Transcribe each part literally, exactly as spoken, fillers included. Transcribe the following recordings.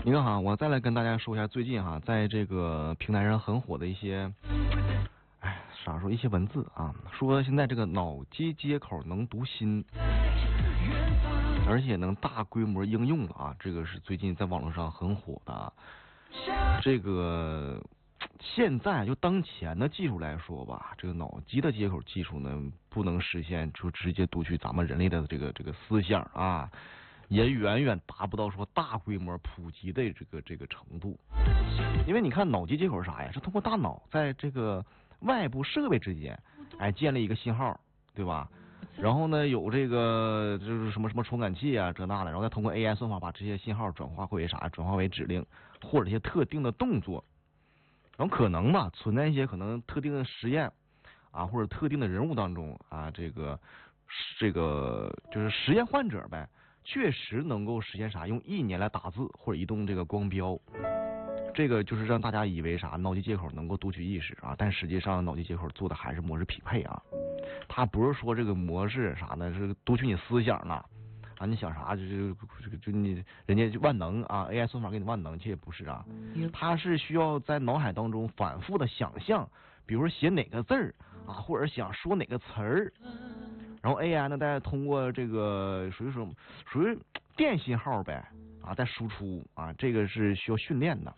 你看哈，我再来跟大家说一下最近哈，在这个平台上很火的一些，哎，啥说一些文字啊，说现在这个脑机接口能读心，而且能大规模应用了啊，这个是最近在网络上很火的啊。这个现在就当前的技术来说吧，这个脑机的接口技术呢，不能实现就直接读取咱们人类的这个这个思想啊。也远远达不到说大规模普及的这个这个程度，因为你看脑机接口是啥呀？是通过大脑在这个外部设备之间，哎，建立一个信号，对吧？然后呢，有这个就是什么什么传感器啊，这那的，然后再通过 A I 算法把这些信号转化为啥？转化为指令或者一些特定的动作，然后可能吧，存在一些可能特定的实验啊，或者特定的人物当中啊，这个这个就是实验患者呗。确实能够实现啥？用意念来打字或者移动这个光标，这个就是让大家以为啥？脑机接口能够读取意识啊，但实际上脑机接口做的还是模式匹配啊，它不是说这个模式啥呢？是读取你思想呢啊，你想啥就就就就你人家就万能啊 ，A I 算法给你万能，其实也不是啊，它是需要在脑海当中反复的想象，比如说写哪个字儿啊，或者想说哪个词儿。然后 A I 呢，再通过这个属于什么属于电信号呗啊，再输出啊，这个是需要训练的。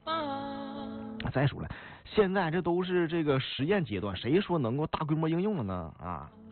再说了，现在这都是这个实验阶段，谁说能够大规模应用了呢？啊，